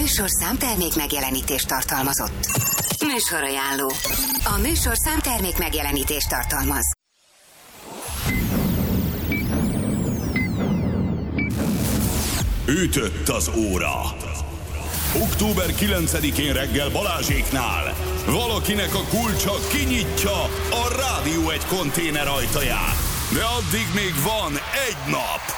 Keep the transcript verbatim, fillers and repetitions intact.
műsor számtermék megjelenítést tartalmazott. Műsorajánló. A műsor számtermék megjelenítést tartalmaz. Ütött az óra. október kilencedikén reggel Balázséknál valakinek a kulcsa kinyitja a Rádió egy konténer ajtaját. De addig még van egy nap.